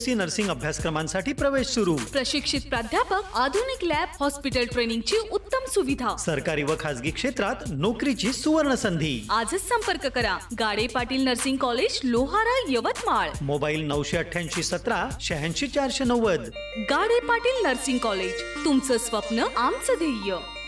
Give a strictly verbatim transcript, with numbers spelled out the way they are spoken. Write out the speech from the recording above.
C nursing अभ्यासक्रमांसाठी प्रवेश सुरू। प्रशिक्षित प्राध्यापक, आधुनिक लॅब, हॉस्पिटल ट्रेनिंगची उत्तम सुविधा, सरकारी व खासगी क्षेत्रात नोकरीची सुवर्ण संधी। आजच संपर्क करा। गाडे Patil nursing college, Lohara, Yavatmal. Mobile नऊशे अठ्ठ्याऐंशी सतरा शहाऐंशी चारशे नव्वद। गाडे पाटील नर्सिंग कॉलेज, तुमचं स्वप्न आमचं ध्येय।